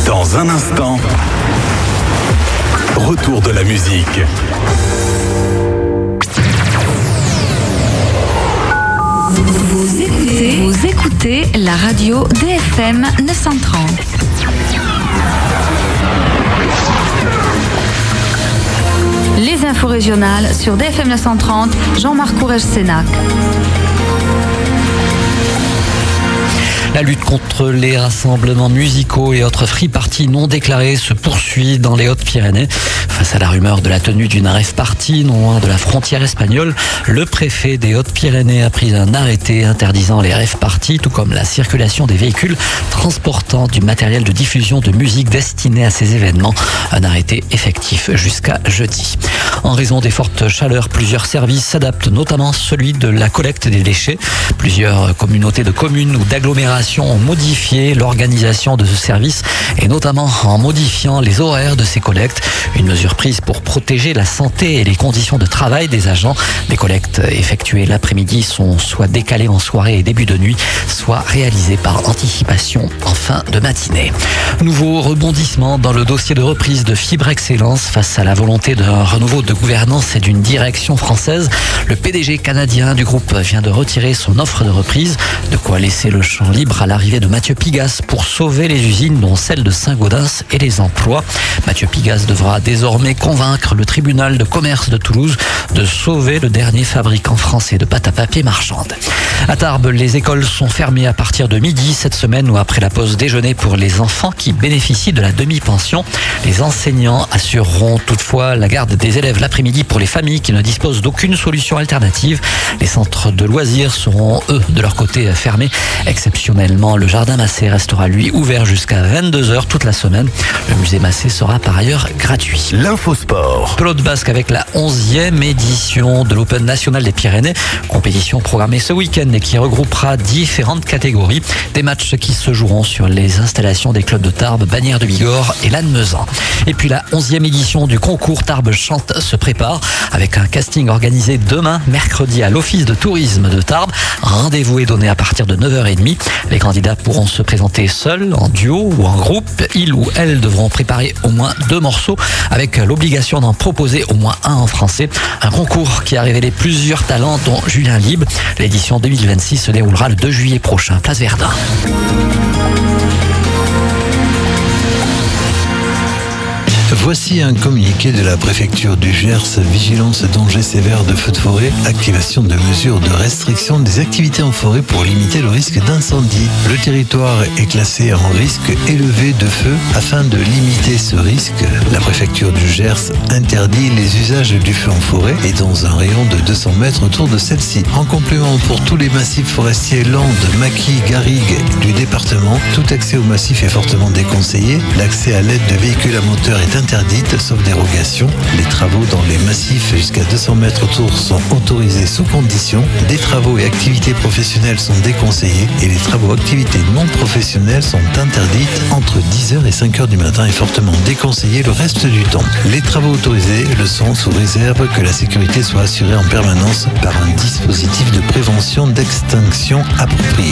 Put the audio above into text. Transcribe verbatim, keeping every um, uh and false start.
Dans un instant, retour de la musique. Vous écoutez, vous écoutez la radio D F M neuf cent trente. Les infos régionales sur D F M neuf cent trente, Jean-Marc Courrèges-Sénac. La lutte contre les rassemblements musicaux et autres free-parties non déclarées se poursuit dans les Hautes-Pyrénées. Face à la rumeur de la tenue d'une rave-party non loin de la frontière espagnole, le préfet des Hautes-Pyrénées a pris un arrêté interdisant les rave-parties, tout comme la circulation des véhicules transportant du matériel de diffusion de musique destiné à ces événements. Un arrêté effectif jusqu'à jeudi. En raison des fortes chaleurs, plusieurs services s'adaptent, notamment celui de la collecte des déchets. Plusieurs communautés de communes ou d'agglomérations ont modifié l'organisation de ce service et notamment en modifiant les horaires de ces collectes. Une mesure prise pour protéger la santé et les conditions de travail des agents. Les collectes effectuées l'après-midi sont soit décalées en soirée et début de nuit, soit réalisées par anticipation en fin de matinée. Nouveau rebondissement dans le dossier de reprise de Fibre Excellence face à la volonté d'un renouveau de gouvernance et d'une direction française. Le P D G canadien du groupe vient de retirer son offre de reprise, de quoi laisser le champ libre à l'arrivée de Mathieu Pigasse pour sauver les usines, dont celle de Saint-Gaudens, et les emplois. Mathieu Pigasse devra désormais convaincre le tribunal de commerce de Toulouse de sauver le dernier fabricant français de pâte à papier marchande. À Tarbes, les écoles sont fermées à partir de midi cette semaine ou après la pause déjeuner pour les enfants qui bénéficient de la demi-pension. Les enseignants assureront toutefois la garde des élèves l'après-midi pour les familles qui ne disposent d'aucune solution alternative. Les centres de loisirs seront, eux, de leur côté fermés. Exceptionnellement, le jardin Massé restera, lui, ouvert jusqu'à vingt-deux heures toute la semaine. Le musée Massé sera par ailleurs gratuit. L'infosport. Pelote basque avec la onzième édition de l'Open National des Pyrénées. Compétition programmée ce week-end et qui regroupera différentes catégories. Des matchs qui se joueront sur les installations des clubs de Tarbes, Bagnères de Bigorre et Lannemezan. Et puis la onzième édition du concours Tarbes Chante se prépare avec un casting organisé demain, mercredi, à l'Office de tourisme de Tarbes. Rendez-vous est donné à partir de neuf heures trente. Les candidats pourront se présenter seuls, en duo ou en groupe. Ils ou elles devront préparer au moins deux morceaux avec l'obligation d'en proposer au moins un en français. Un concours qui a révélé plusieurs talents dont Julien Libre. L'édition deux mille vingt-six se déroulera le deux juillet prochain, place Verdun. Voici un communiqué de la préfecture du Gers, vigilance danger sévère de feux de forêt, activation de mesures de restriction des activités en forêt pour limiter le risque d'incendie. Le territoire est classé en risque élevé de feu. Afin de limiter ce risque, la préfecture du Gers interdit les usages du feu en forêt et dans un rayon de deux cents mètres autour de celle-ci. En complément, pour tous les massifs forestiers Landes, Maquis, Garrigues du département, tout accès au massif est fortement déconseillé. L'accès à l'aide de véhicules à moteur est interdite, sauf dérogation. Les travaux dans les massifs jusqu'à deux cents mètres autour sont autorisés sous condition. Des travaux et activités professionnelles sont déconseillés et les travaux et activités non professionnelles sont interdites entre dix heures et cinq heures du matin et fortement déconseillés le reste du temps. Les travaux autorisés le sont sous réserve que la sécurité soit assurée en permanence par un dispositif de prévention d'extinction approprié.